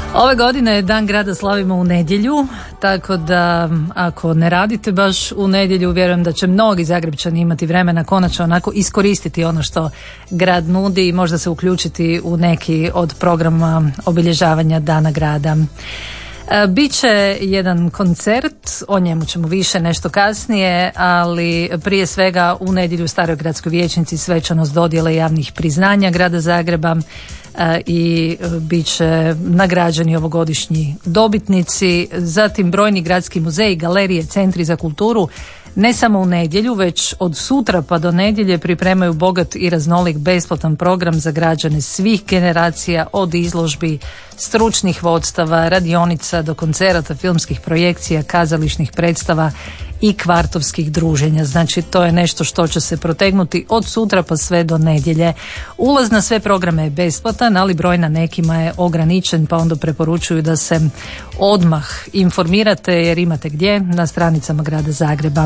Ove godine Dan grada slavimo u nedjelju, tako da ako ne radite baš u nedjelju, vjerujem da će mnogi Zagrepčani imati vremena konačno onako iskoristiti ono što grad nudi i možda se uključiti u neki od programa obilježavanja Dana grada. Biće jedan koncert, o njemu ćemo više nešto kasnije, ali prije svega u nedjelju u Staroj gradskoj vijećnici svečanost dodjele javnih priznanja grada Zagreba i bit će nagrađeni ovogodišnji dobitnici, zatim brojni gradski muzeji, galerije, centri za kulturu. Ne samo u nedjelju, već od sutra pa do nedjelje pripremaju bogat i raznolik besplatan program za građane svih generacija, od izložbi, stručnih vodstava, radionica do koncerata, filmskih projekcija, kazališnih predstava i kvartovskih druženja. Znači to je nešto što će se protegnuti od sutra pa sve do nedjelje. Ulaz na sve programe je besplatan, ali broj na nekima je ograničen, pa onda preporučuju da se odmah informirate, jer imate gdje, na stranicama grada Zagreba.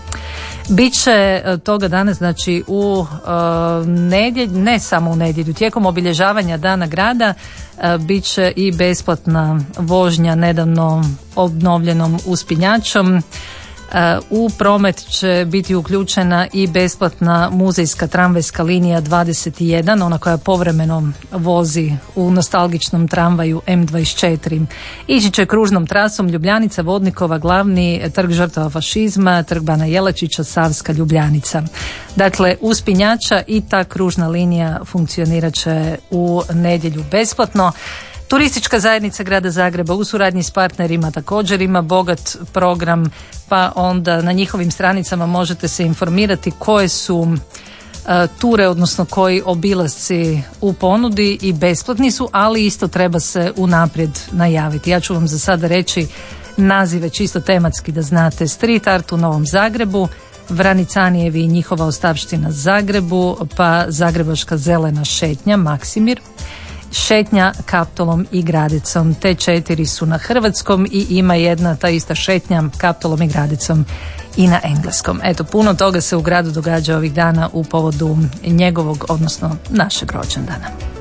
Biće toga dana, znači u nedjelju, ne samo u nedjelju, tijekom obilježavanja Dana grada bit će i besplatna vožnja nedavno obnovljenom uspinjačom. U promet će biti uključena i besplatna muzejska tramvajska linija 21, ona koja povremeno vozi u nostalgičnom tramvaju M24. Ići će kružnom trasom Ljubljanica, Vodnikova, Glavni, Trg žrtava fašizma, Trg Bana Jelačića, Savska, Ljubljanica. Dakle, uspinjača i ta kružna linija funkcionirat će u nedjelju besplatno. Turistička zajednica grada Zagreba u suradnji s partnerima također ima bogat program, pa onda na njihovim stranicama možete se informirati koje su ture, odnosno koji obilasci u ponudi i besplatni su, ali isto treba se unaprijed najaviti. Ja ću vam za sada reći nazive čisto tematski da znate: Street art u Novom Zagrebu, Vranicanijevi i njihova ostavština Zagrebu, pa Zagrebačka zelena šetnja Maksimir, šetnja Kaptolom i Gradicom. Te 4 su na hrvatskom i ima jedna ta ista šetnja Kaptolom i Gradicom i na engleskom. Eto, puno toga se u gradu događa ovih dana u povodu njegovog, odnosno našeg rođendana.